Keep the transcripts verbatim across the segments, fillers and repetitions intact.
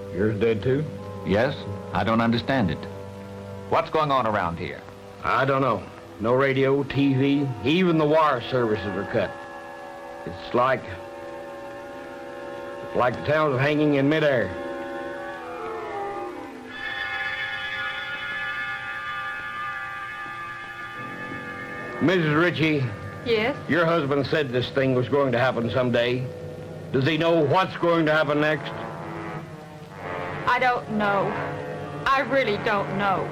Yours dead too? Yes, I don't understand it. What's going on around here? I don't know. No radio, T V, even the wire services are cut. It's like... like the town's hanging in midair. Missus Ritchie. Yes? Your husband said this thing was going to happen someday. Does he know what's going to happen next? I don't know. I really don't know.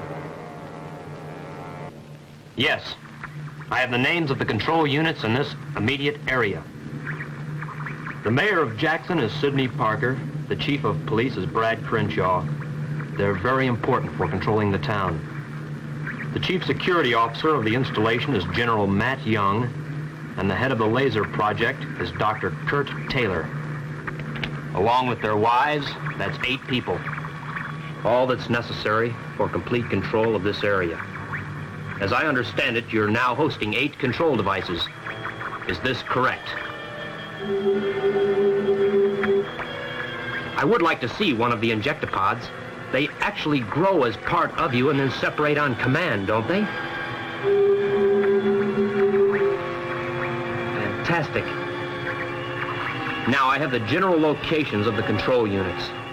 Yes. I have the names of the control units in this immediate area. The mayor of Jackson is Sidney Parker. The chief of police is Brad Crenshaw. They're very important for controlling the town. The chief security officer of the installation is General Matt Young, and the head of the laser project is Doctor Kurt Taylor. Along with their wives, that's eight people. All that's necessary for complete control of this area. As I understand it, you're now hosting eight control devices. Is this correct? I would like to see one of the injectopods. They actually grow as part of you and then separate on command, don't they? Fantastic. Now I have the general locations of the control units.